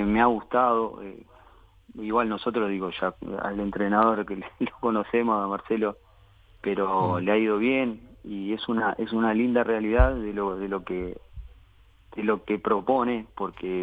me ha gustado. Igual nosotros, digo, ya al entrenador que lo conocemos, a Marcelo, pero le ha ido bien y es una linda realidad de lo que propone, porque